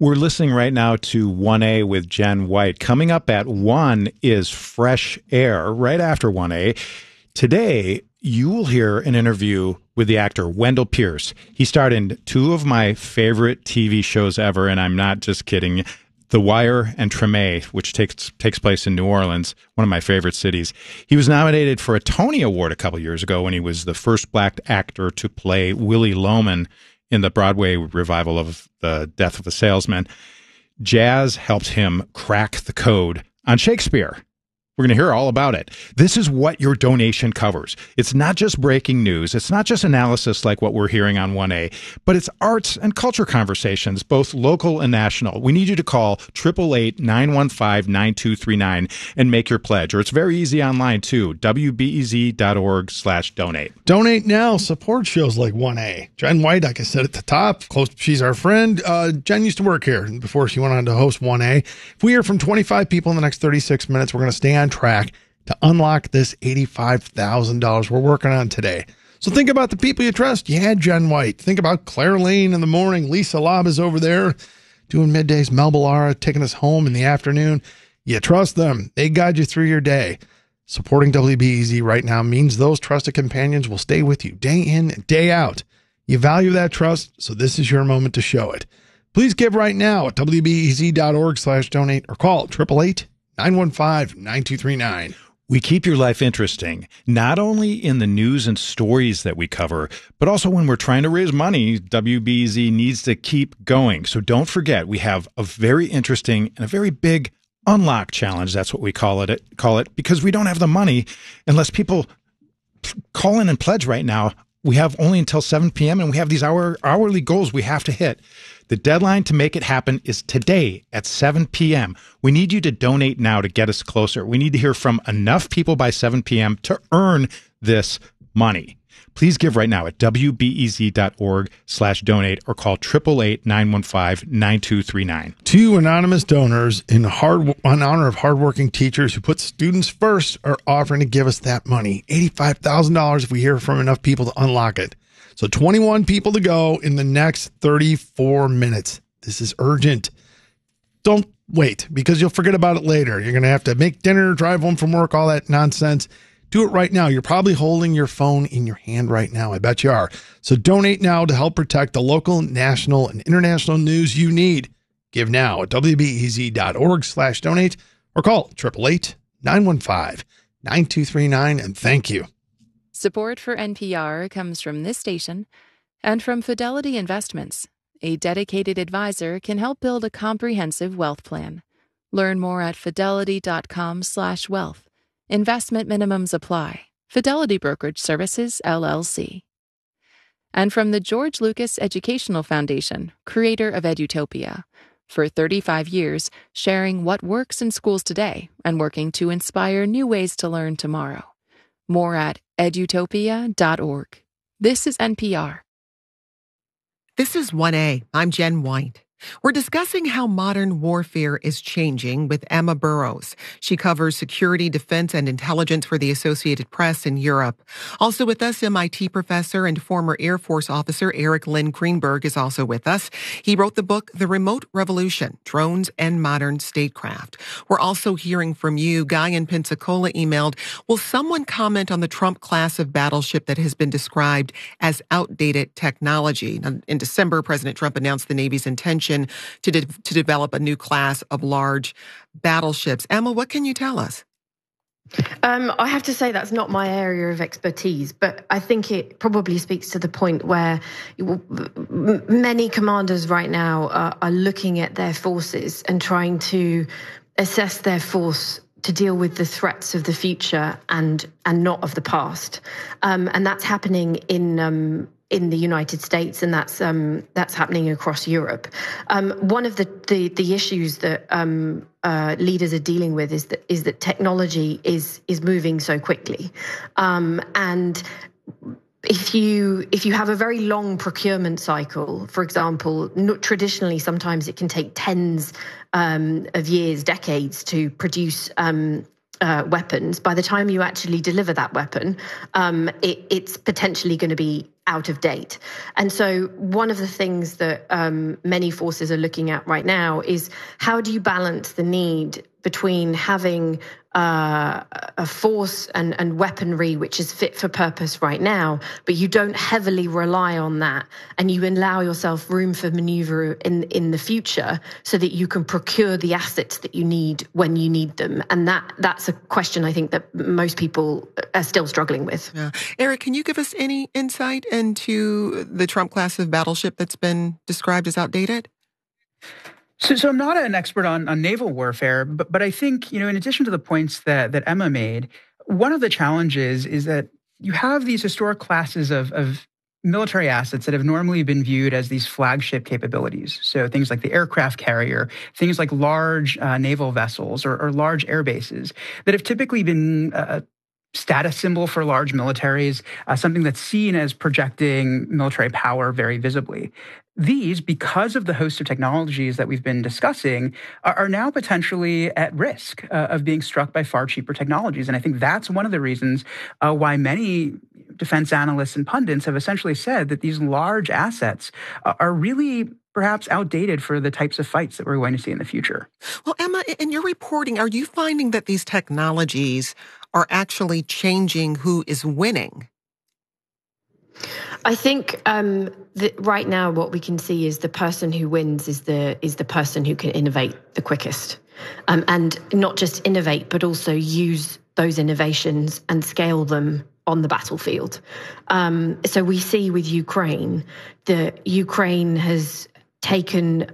We're listening right now to 1A with Jen White. Coming up at 1 is Fresh Air, right after 1A. Today, you will hear an interview with the actor Wendell Pierce. He starred in two of my favorite TV shows ever, and I'm not just kidding. The Wire and Treme, which takes place in New Orleans, one of my favorite cities. He was nominated for a Tony Award a couple years ago when he was the first black actor to play Willie Loman in the Broadway revival of The Death of a Salesman. Jazz helped him crack the code on Shakespeare. We're going to hear all about it. This is what your donation covers. It's not just breaking news. It's not just analysis like what we're hearing on 1A, but it's arts and culture conversations, both local and national. We need you to call 888-915-9239 and make your pledge. Or it's very easy online, too, wbez.org/donate. Donate now. Support shows like 1A. Jen White, like I said at the top, she's our friend. Jen used to work here before she went on to host 1A. If we hear from 25 people in the next 36 minutes, we're going to stay on track to unlock this $85,000 we're working on today. So think about the people you trust. You had Jen White. Think about Claire Lane in the morning. Lisa Lobb is over there doing middays. Mel Ballara taking us home in the afternoon. You trust them. They guide you through your day. Supporting WBEZ right now means those trusted companions will stay with you day in and day out. You value that trust, so this is your moment to show it. Please give right now at wbez.org/donate or call 888-915-9239. We keep your life interesting, not only in the news and stories that we cover, but also when we're trying to raise money. WBEZ needs to keep going. So don't forget, we have a very interesting and a very big unlock challenge. That's what we call it, because we don't have the money unless people call in and pledge right now. We have only until 7 p.m. and we have these hourly goals we have to hit. The deadline to make it happen is today at 7 p.m. We need you to donate now to get us closer. We need to hear from enough people by 7 p.m. to earn this money. Please give right now at wbez.org/donate or call 888-915-9239. Two anonymous donors in honor of hardworking teachers who put students first are offering to give us that money, $85,000 if we hear from enough people to unlock it. So 21 people to go in the next 34 minutes. This is urgent. Don't wait because you'll forget about it later. You're going to have to make dinner, drive home from work, all that nonsense. Do it right now. You're probably holding your phone in your hand right now. I bet you are. So donate now to help protect the local, national, and international news you need. Give now at wbez.org/donate or call 888-915-9239 and thank you. Support for NPR comes from this station and from Fidelity Investments. A dedicated advisor can help build a comprehensive wealth plan. Learn more at fidelity.com/wealth. Investment minimums apply. Fidelity Brokerage Services, LLC. And from the George Lucas Educational Foundation, creator of Edutopia. For 35 years, sharing what works in schools today and working to inspire new ways to learn tomorrow. More at edutopia.org. This is NPR. This is 1A. I'm Jen White. We're discussing how modern warfare is changing with Emma Burrows. She covers security, defense, and intelligence for the Associated Press in Europe. Also with us, MIT professor and former Air Force officer Eric Lynn Greenberg is also with us. He wrote the book, The Remote Revolution, Drones and Modern Statecraft. We're also hearing from you. Guy in Pensacola emailed, will someone comment on the Trump class of battleship that has been described as outdated technology? Now, in December, President Trump announced the Navy's intention to develop a new class of large battleships. Emma, what can you tell us? I have to say that's not my area of expertise, but I think it probably speaks to the point where many commanders right now are looking at their forces and trying to assess their force to deal with the threats of the future and not of the past. And that's happening in the United States, and that's happening across Europe. One of the issues that leaders are dealing with is that technology is moving so quickly, and if you have a very long procurement cycle, for example, traditionally sometimes it can take tens of years, decades to produce weapons. By the time you actually deliver that weapon, it's potentially going to be out of date. And so one of the things that many forces are looking at right now is how do you balance the need between having a force and weaponry which is fit for purpose right now, but you don't heavily rely on that, and you allow yourself room for maneuver in the future so that you can procure the assets that you need when you need them. And that's a question I think that most people are still struggling with. Yeah. Eric, can you give us any insight into the Trump class of battleship that's been described as outdated? So I'm not an expert on naval warfare, but I think, in addition to the points that Emma made, one of the challenges is that you have these historic classes of military assets that have normally been viewed as these flagship capabilities. So things like the aircraft carrier, things like large naval vessels or large air bases that have typically been a status symbol for large militaries, something that's seen as projecting military power very visibly. These, because of the host of technologies that we've been discussing, are now potentially at risk of being struck by far cheaper technologies. And I think that's one of the reasons why many defense analysts and pundits have essentially said that these large assets are really perhaps outdated for the types of fights that we're going to see in the future. Well, Emma, in your reporting, are you finding that these technologies are actually changing who is winning? I think right now what we can see is the person who wins is the person who can innovate the quickest, and not just innovate, but also use those innovations and scale them on the battlefield. So we see with Ukraine that Ukraine has taken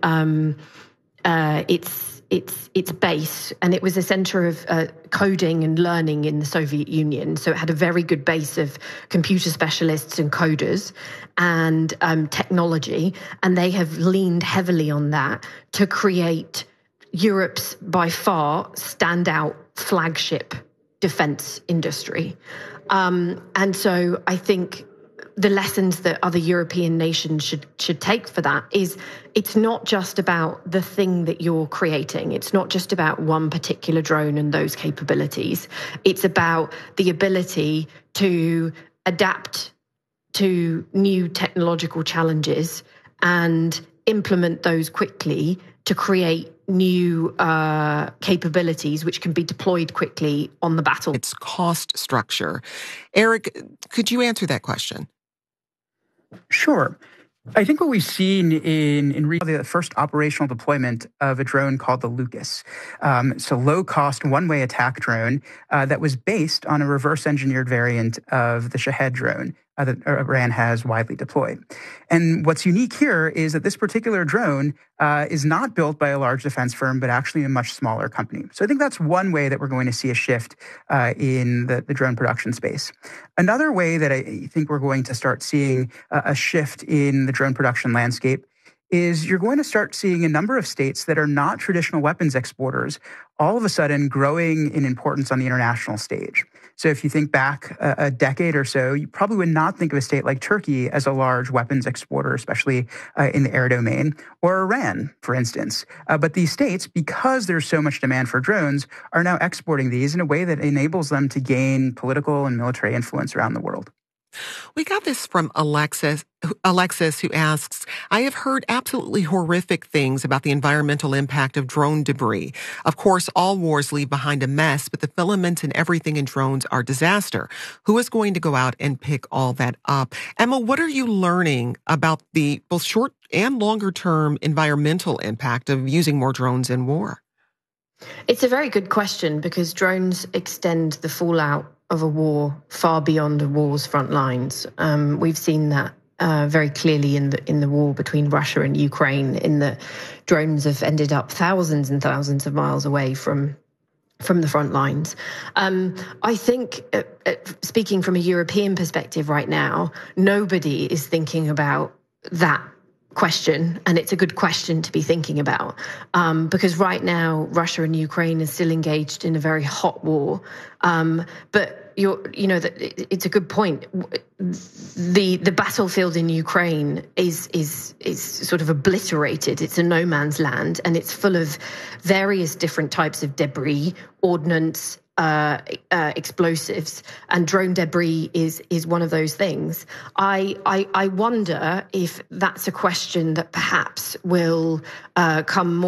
its base, and it was a center of coding and learning in the Soviet Union. So it had a very good base of computer specialists and coders and technology, and they have leaned heavily on that to create Europe's by far standout flagship defense industry. And so I think the lessons that other European nations should take for that is it's not just about the thing that you're creating. It's not just about one particular drone and those capabilities. It's about the ability to adapt to new technological challenges and implement those quickly to create new capabilities which can be deployed quickly on the battle. Its cost structure. Eric, could you answer that question? Sure. I think what we've seen in the first operational deployment of a drone called the Lucas, so low-cost one-way attack drone that was based on a reverse-engineered variant of the Shahed drone that Iran has widely deployed. And what's unique here is that this particular drone is not built by a large defense firm, but actually a much smaller company. So I think that's one way that we're going to see a shift in the drone production space. Another way that I think we're going to start seeing a shift in the drone production landscape is you're going to start seeing a number of states that are not traditional weapons exporters all of a sudden growing in importance on the international stage. So if you think back a decade or so, you probably would not think of a state like Turkey as a large weapons exporter, especially in the air domain, or Iran, for instance. But these states, because there's so much demand for drones, are now exporting these in a way that enables them to gain political and military influence around the world. We got this from Alexis, who asks, I have heard absolutely horrific things about the environmental impact of drone debris. Of course, all wars leave behind a mess, but the filaments and everything in drones are disaster. Who is going to go out and pick all that up? Emma, what are you learning about the both short and longer term environmental impact of using more drones in war? It's a very good question because drones extend the fallout of a war far beyond a war's front lines. We've seen that very clearly in the war between Russia and Ukraine, in that drones have ended up thousands and thousands of miles away from the front lines. I think, speaking from a European perspective right now, nobody is thinking about that question, and it's a good question to be thinking about, because right now Russia and Ukraine are still engaged in a very hot war. But it's a good point. The battlefield in Ukraine is sort of obliterated. It's a no man's land, and it's full of various different types of debris, ordnance, explosives, and drone debris is one of those things. I wonder if that's a question that perhaps will come more